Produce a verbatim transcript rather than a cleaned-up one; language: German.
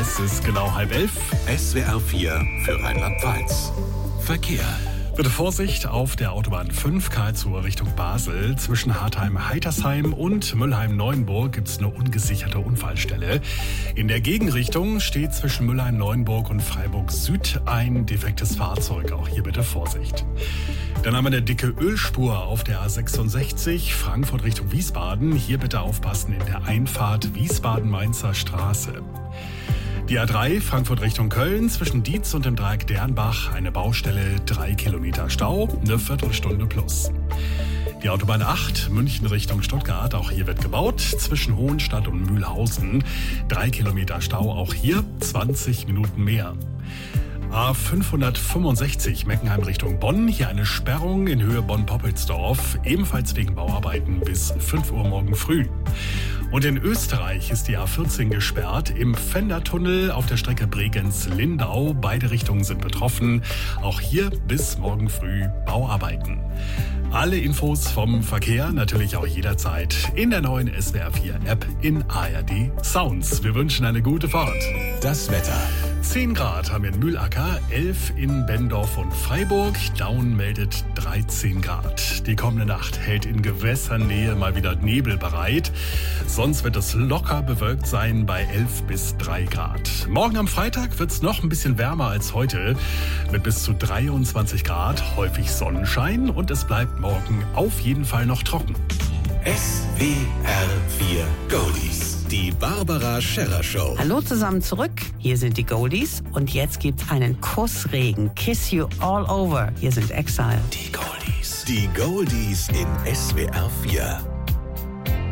Es ist genau halb elf. S W R vier für Rheinland-Pfalz. Verkehr. Bitte Vorsicht auf der Autobahn fünf Karlsruhe Richtung Basel. Zwischen Hartheim-Heitersheim und Müllheim-Neuenburg gibt es eine ungesicherte Unfallstelle. In der Gegenrichtung steht zwischen Müllheim-Neuenburg und Freiburg Süd ein defektes Fahrzeug. Auch hier bitte Vorsicht. Dann haben wir eine dicke Ölspur auf der A sechsundsechzig, Frankfurt Richtung Wiesbaden. Hier bitte aufpassen in der Einfahrt Wiesbaden-Mainzer Straße. Die A drei, Frankfurt Richtung Köln, zwischen Dietz und dem Dreieck Dernbach, eine Baustelle, drei Kilometer Stau, eine Viertelstunde plus. Die Autobahn acht, München Richtung Stuttgart, auch hier wird gebaut, zwischen Hohenstadt und Mühlhausen, drei Kilometer Stau, auch hier zwanzig Minuten mehr. A fünfhundertfünfundsechzig, Meckenheim Richtung Bonn, hier eine Sperrung in Höhe Bonn-Poppelsdorf, ebenfalls wegen Bauarbeiten bis fünf Uhr morgen früh. Und in Österreich ist die A vierzehn gesperrt, im Fendertunnel auf der Strecke Bregenz-Lindau. Beide Richtungen sind betroffen. Auch hier bis morgen früh Bauarbeiten. Alle Infos vom Verkehr natürlich auch jederzeit in der neuen S W R vier App in A R D Sounds. Wir wünschen eine gute Fahrt. Das Wetter. zehn Grad haben wir in Mühlacker, elf in Benndorf und Freiburg. Daun meldet dreizehn Grad. Die kommende Nacht hält in Gewässernähe mal wieder Nebel bereit. Sonst wird es locker bewölkt sein bei elf bis drei Grad. Morgen am Freitag wird es noch ein bisschen wärmer als heute mit bis zu dreiundzwanzig Grad. Häufig Sonnenschein und es bleibt morgen auf jeden Fall noch trocken. S W R vier Goldies. Die Barbara Scherrer Show. Hallo zusammen zurück. Hier sind die Goldies und jetzt gibt's einen Kussregen. Kiss you all over. Hier sind Exile. Die Goldies. Die Goldies in S W R vier.